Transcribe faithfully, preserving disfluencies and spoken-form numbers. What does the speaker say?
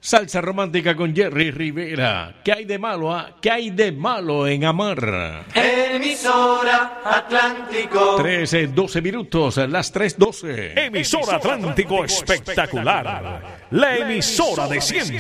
Salsa romántica con Jerry Rivera. ¿Qué hay de malo? Ah? ¿Qué hay de malo en amar? Emisora Atlántico. trece, doce minutos, las tres doce. Emisora Atlántico espectacular. La emisora de siempre.